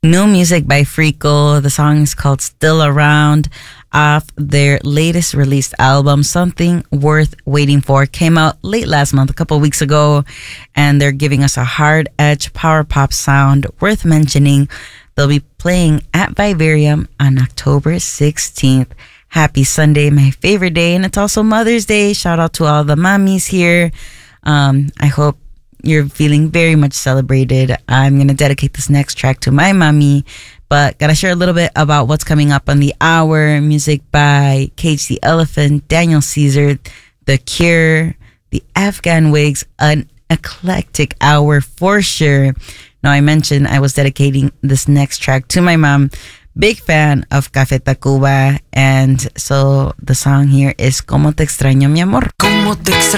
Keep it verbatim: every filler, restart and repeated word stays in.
New music by Frico. The song is called Still Around, off their latest released album, Something Worth Waiting For. Came out late last month, a couple weeks ago, and they're giving us a hard edge power pop sound worth mentioning. They'll be playing at Vivarium on October sixteenth. Happy Sunday, my favorite day, and it's also Mother's Day. Shout out to all the mommies here. Um, I hope you're feeling very much celebrated. I'm going to dedicate this next track to my mommy, but gotta share a little bit about what's coming up on the hour. Music by Cage the Elephant, Daniel Caesar, The Cure, the Afghan Wigs, an eclectic hour for sure. Now, I mentioned I was dedicating this next track to my mom. Big fan of Café Tacuba, and so the song here is Como Te Extraño, Mi Amor. Como te extraño.